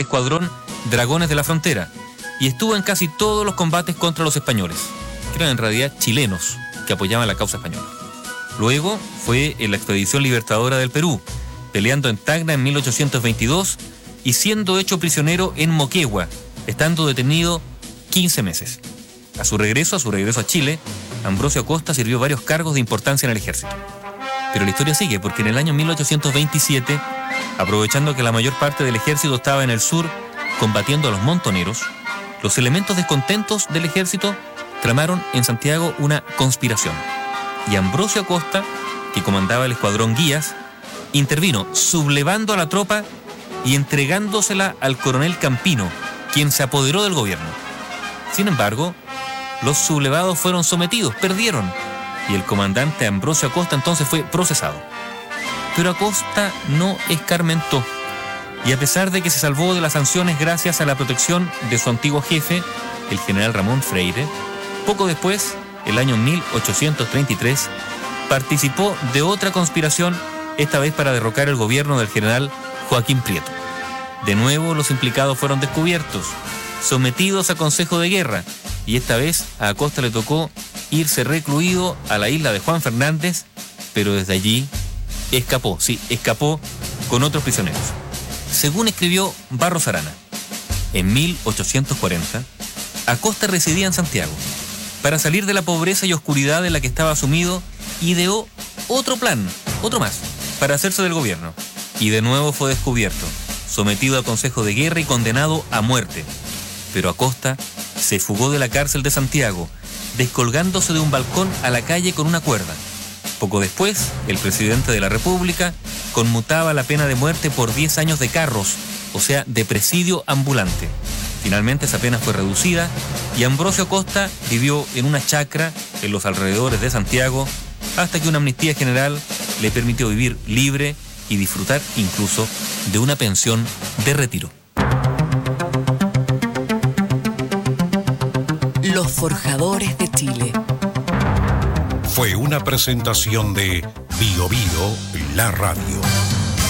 escuadrón Dragones de la Frontera y estuvo en casi todos los combates contra los españoles, que eran en realidad chilenos que apoyaban la causa española. Luego fue en la Expedición Libertadora del Perú, peleando en Tacna en 1822 y siendo hecho prisionero en Moquegua, estando detenido 15 meses. A su regreso a Chile, Ambrosio Acosta sirvió varios cargos de importancia en el ejército. Pero la historia sigue, porque en el año 1827, aprovechando que la mayor parte del ejército estaba en el sur combatiendo a los montoneros, los elementos descontentos del ejército tramaron en Santiago una conspiración. Y Ambrosio Acosta, que comandaba el escuadrón Guías, intervino sublevando a la tropa y entregándosela al coronel Campino, quien se apoderó del gobierno. Sin embargo, los sublevados fueron sometidos, perdieron, y el comandante Ambrosio Acosta entonces fue procesado. Pero Acosta no escarmentó, y a pesar de que se salvó de las sanciones gracias a la protección de su antiguo jefe, el general Ramón Freire, poco después, el año 1833, participó de otra conspiración, esta vez para derrocar el gobierno del general Joaquín Prieto. De nuevo los implicados fueron descubiertos, sometidos a consejo de guerra, y esta vez a Acosta le tocó irse recluido a la isla de Juan Fernández, pero desde allí escapó con otros prisioneros. Según escribió Barros Arana, en 1840, Acosta residía en Santiago. Para salir de la pobreza y oscuridad en la que estaba sumido, ideó otro plan, otro más, para hacerse del gobierno. Y de nuevo fue descubierto, sometido a consejo de guerra y condenado a muerte. Pero Acosta se fugó de la cárcel de Santiago, descolgándose de un balcón a la calle con una cuerda. Poco después, el presidente de la República conmutaba la pena de muerte por 10 años de carros, o sea, de presidio ambulante. Finalmente esa pena fue reducida y Ambrosio Acosta vivió en una chacra en los alrededores de Santiago hasta que una amnistía general le permitió vivir libre y disfrutar incluso de una pensión de retiro. Los Forjadores de Chile. Fue una presentación de Bio Bio, la radio.